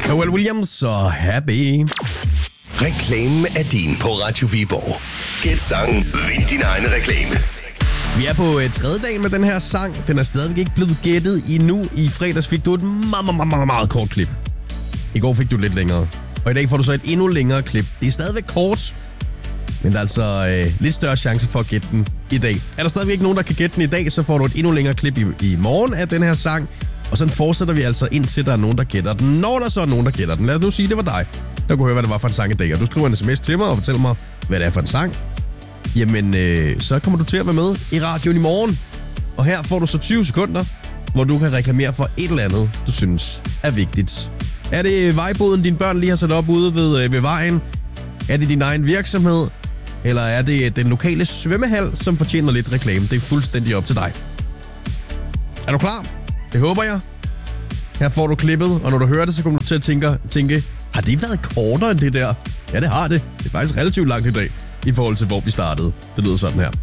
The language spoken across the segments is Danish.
Pharrell Williams og Happy. Reklamen er din på Radio Viborg. Gæt sangen, vind din egen reklame. Vi er på tredje dag med den her sang. Den er stadigvæk ikke blevet gættet endnu. I fredags fik du et meget kort klip. I går fik du lidt længere. Og i dag får du så et endnu længere klip. Det er stadigvæk kort, men der er altså lidt større chance for at gætte den i dag. Er der stadigvæk ikke nogen, der kan gætte den i dag, så får du et endnu længere klip i morgen af den her sang. Og sådan fortsætter vi altså indtil der er nogen, der gætter den. Når der så er nogen, der gætter den. Lad os nu sige, det var dig, der kunne høre, hvad det var for en sang i dag. Og du skriver en sms til mig og fortæller mig, hvad det er for en sang. Jamen, så kommer du til at være med i radioen i morgen. Og her får du så 20 sekunder, hvor du kan reklamere for et eller andet, du synes er vigtigt. Er det vejboden, dine børn lige har sat op ude ved vejen? Er det din egen virksomhed? Eller er det den lokale svømmehal, som fortjener lidt reklame? Det er fuldstændig op til dig. Er du klar? Det håber jeg. Her får du klippet, og når du hører det, så kommer du til at tænke, har det været kortere end det der? Ja, det har det. Det er faktisk relativt langt i dag, i forhold til, hvor vi startede. Det lyder sådan her.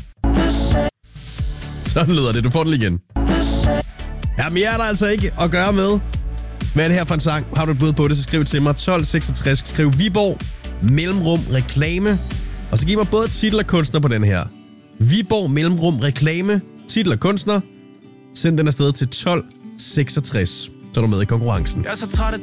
Sådan lyder det. Du får den igen. Ja, mere er der altså ikke at gøre med. Hvad er det her for en sang? Har du et bud på det, så skriv til mig 1266. Skriv Viborg, mellemrum, reklame. Og så giv mig både titel og kunstner på den her. Viborg, mellemrum, reklame, titel og kunstner. Send den afsted til 1266. Så er du med i konkurrencen. Jeg er så træt af